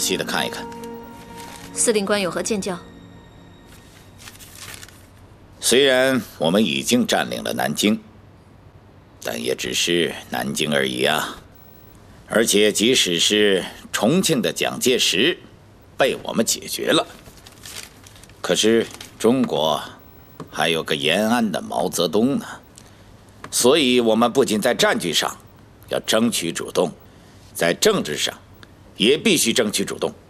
细的看一看。 司令官有何见教？ 虽然我们已经占领了南京，但也只是南京而已啊。而且即使是重庆的蒋介石被我们解决了，可是中国还有个延安的毛泽东呢。所以我们不仅在战局上要争取主动，在政治上也必须争取主动。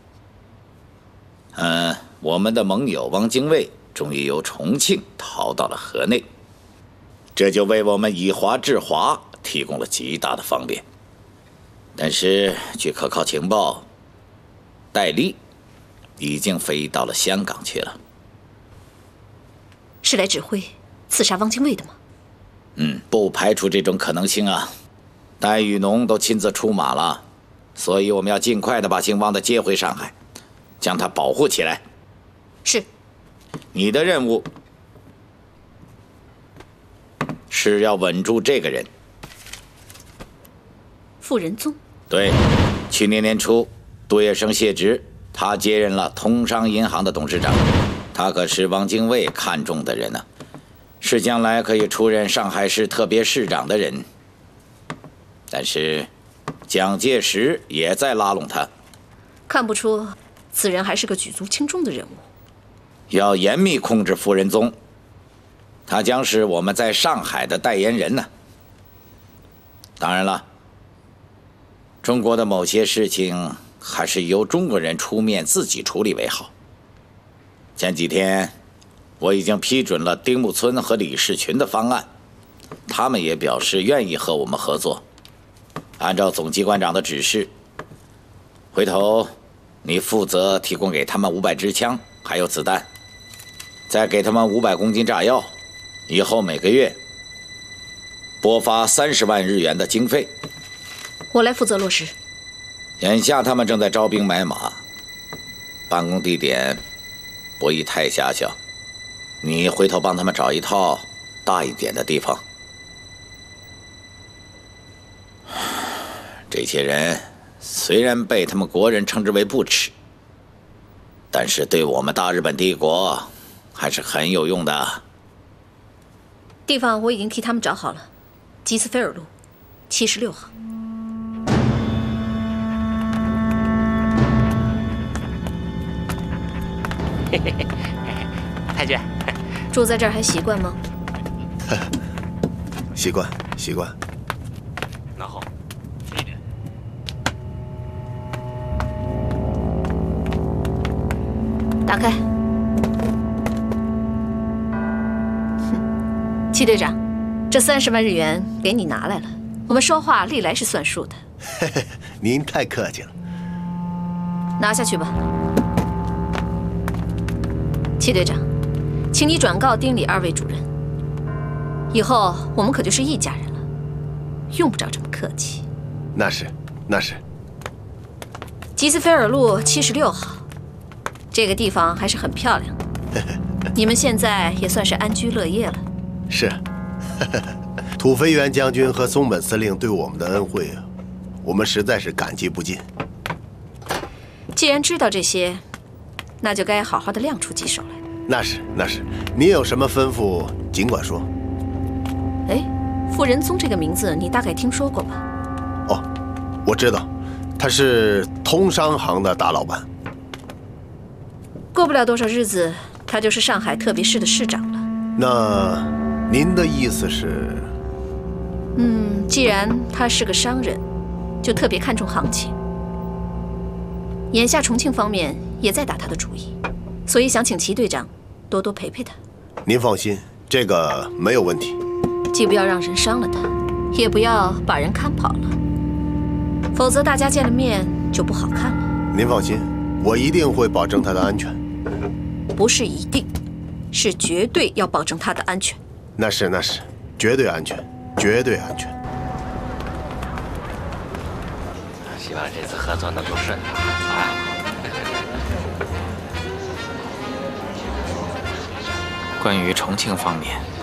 我们的盟友汪精卫终于由重庆逃到了河内，这就为我们以华制华提供了极大的方便。但是据可靠情报，戴笠已经飞到了香港去了。 是来指挥刺杀汪精卫的吗？ 不排除这种可能性啊。戴雨农都亲自出马了，所以我们要尽快的把姓汪的接回上海，将他保护起来。 是。 你的任务是要稳住这个人。 傅仁宗。 对，去年年初杜月笙卸职，他接任了通商银行的董事长。他可是汪精卫看中的人呢，是将来可以出任上海市特别市长的人。但是蒋介石也在拉拢他， 看不出此人还是个举足轻重的人物。 要严密控制傅仁宗，他将是我们在上海的代言人呢。当然了，中国的某些事情还是由中国人出面自己处理为好。前几天我已经批准了丁木村和李士群的方案，他们也表示愿意和我们合作。按照总机关长的指示，回头你负责提供给他们500支枪还有子弹，再给他们500公斤炸药，以后每个月拨发30万日元的经费。 我来负责落实。 眼下他们正在招兵买马，办公地点不宜太狭小，你回头帮他们找一套大一点的地方。这些人虽然被他们国人称之为不耻，但是对我们大日本帝国还是很有用的。 地方我已经替他们找好了，吉斯菲尔路76号。 太君， 住在这儿还习惯吗？ 习惯。 拿好。 打开。戚队长，这30万日元给你拿来了。我们说话历来是算数的。 您太客气了。 拿下去吧。戚队长，请你转告丁李2位主任，以后我们可就是一家人了，用不着这么客气。 那是。 吉斯菲尔路76号，这个地方还是很漂亮的。你们现在也算是安居乐业了。 是。土肥原将军和松本司令对我们的恩惠，我们实在是感激不尽。 既然知道这些，那就该好好的亮出几手来。 那是。您有什么吩咐，尽管说。 哎，傅仁宗这个名字你大概听说过吧？ 哦，我知道，他是通商行的大老板。 过不了多少日子，他就是上海特别市的市长了。 那您的意思是？ 既然他是个商人，就特别看重行情。眼下重庆方面也在打他的主意，所以想请齐队长多多陪陪他。 您放心，这个没有问题。 既不要让人伤了他，也不要把人看跑了，否则大家见了面就不好看了。 您放心，我一定会保证他的安全。 不是一定，是绝对要保证他的安全。 那是，绝对安全，绝对安全。 希望这次合作能够顺利啊！ 关于重庆方面，